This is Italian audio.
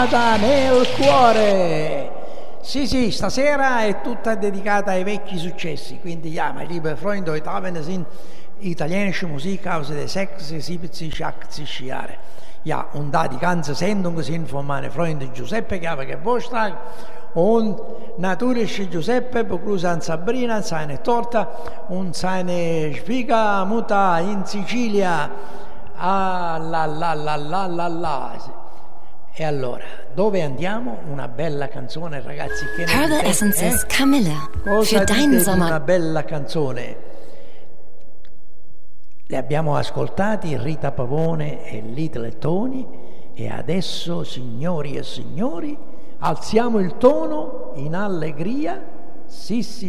Amata nel cuore. Sì, stasera è tutta dedicata ai vecchi successi, quindi ja, meine liebe Freunde, heute Abend sind italienische Musik aus den 60, 70, 80 Jahren. Ja, und da die ganze Sendung sind von meinem Freund Giuseppe, che ha Geburtstag, und natürlich Giuseppe begrüßt an Sabrina, seine Tochter und seine Schwiegermutter in Sicilia. Ah, la. E allora, dove andiamo? Una bella canzone, ragazzi. Che Herbal Essences Kamille. Für deinen Sommer. Una bella canzone. Le abbiamo ascoltati Rita Pavone e Little Tony, e adesso, signori e signori, alziamo il tono in allegria. Sì,